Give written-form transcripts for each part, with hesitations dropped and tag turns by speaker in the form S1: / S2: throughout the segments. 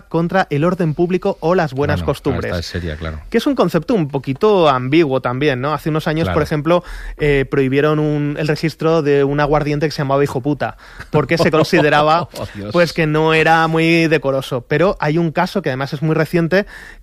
S1: contra el orden público o las buenas costumbres.
S2: Esta es seria, claro.
S1: Que es un concepto un poquito ambiguo también, ¿no? Hace unos años, por ejemplo, prohibieron el registro de un aguardiente que se llamaba hijo puta, porque se consideraba pues que no era muy decoroso. Pero hay un caso que además es muy reciente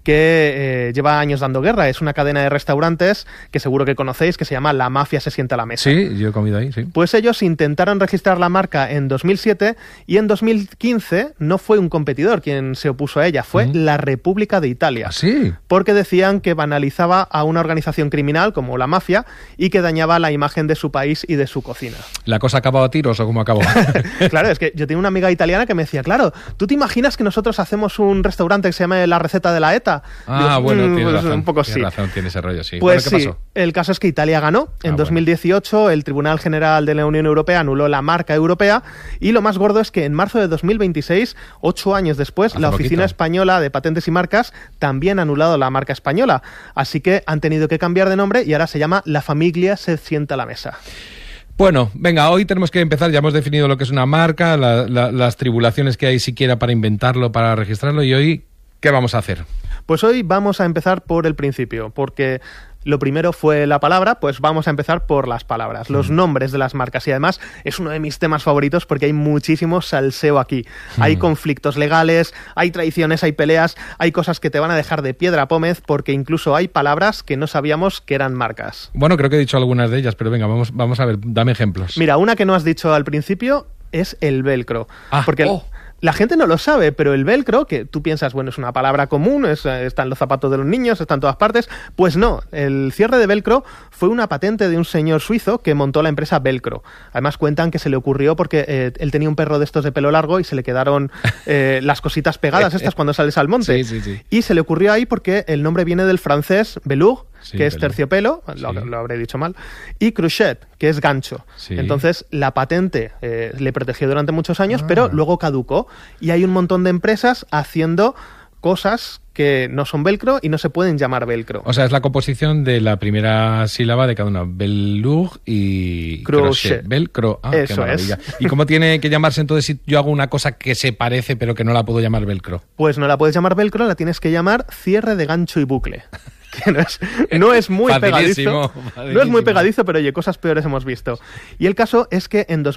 S1: que lleva años dando guerra. Es una cadena de restaurantes que seguro que conocéis, que se llama La Mafia se sienta a la mesa.
S2: Sí, yo he comido ahí, sí.
S1: Pues ellos intentaron registrar la marca en 2007 y en 2015 no fue un competidor quien se opuso a ella, fue la República de Italia.
S2: ¿Sí?
S1: Porque decían que banalizaba a una organización criminal como la mafia y que dañaba la imagen de su país y de su cocina.
S2: ¿La cosa ha acabado a tiros o cómo acabó?
S1: Claro, es que yo tenía una amiga italiana que me decía, claro, ¿tú te imaginas que nosotros hacemos un restaurante que se llama La Receta de la ETA?
S2: Ah, bueno, tienes razón.
S1: Un poco
S2: tienes razón, tiene ese rollo, sí.
S1: Pues
S2: bueno, ¿qué pasó?
S1: Sí, el caso es que Italia ganó. En 2018 el Tribunal General de la Unión Europea anuló la marca europea y lo más gordo es que en marzo de 2026, 8 años después, la Oficina Española de Patentes y Marcas también ha anulado la marca española. Así que han tenido que cambiar de nombre y ahora se llama La Famiglia se sienta a la mesa.
S2: Bueno, venga, hoy tenemos que empezar, ya hemos definido lo que es una marca, las tribulaciones que hay siquiera para inventarlo, para registrarlo, y hoy, ¿qué vamos a hacer?
S1: Pues hoy vamos a empezar por el principio, porque lo primero fue la palabra, pues vamos a empezar por las palabras, los nombres de las marcas. Y además es uno de mis temas favoritos porque hay muchísimo salseo aquí. Hay conflictos legales, hay traiciones, hay peleas, hay cosas que te van a dejar de piedra pómez porque incluso hay palabras que no sabíamos que eran marcas.
S2: Bueno, creo que he dicho algunas de ellas, pero venga, vamos a ver, dame ejemplos.
S1: Mira, una que no has dicho al principio es el velcro. Porque la gente no lo sabe, pero el velcro, que tú piensas, bueno, es una palabra común, está en los zapatos de los niños, está en todas partes, pues no, el cierre de velcro fue una patente de un señor suizo que montó la empresa Velcro. Además cuentan que se le ocurrió porque él tenía un perro de estos de pelo largo y se le quedaron las cositas pegadas estas cuando sales al monte.
S2: Sí.
S1: Y se le ocurrió ahí porque el nombre viene del francés velours, que es terciopelo, lo habré dicho mal, y crochet, que es gancho. Entonces, la patente le protegió durante muchos años, pero luego caducó. Y hay un montón de empresas haciendo cosas que no son velcro y no se pueden llamar velcro.
S2: O sea, es la composición de la primera sílaba de cada una. Velours y crochet. Velcro. Ah,
S1: eso
S2: qué maravilla.
S1: es.
S2: ¿Y cómo tiene que llamarse entonces si yo hago una cosa que se parece pero que no la puedo llamar velcro?
S1: Pues no la puedes llamar velcro, la tienes que llamar cierre de gancho y bucle. Que no es muy pegadizo. No es muy pegadizo, pero oye, cosas peores hemos visto. Y el caso es que en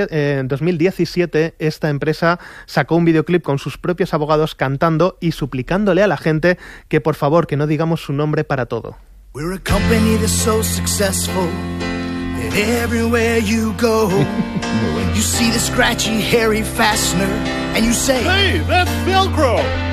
S1: 2017 esta empresa sacó un videoclip con sus propios abogados cantando y suplicándole a la gente que por favor que no digamos su nombre para todo.
S3: We're a company that's so successful that everywhere you go you see the scratchy hairy fastener and you say,
S4: "Hey, that's Velcro."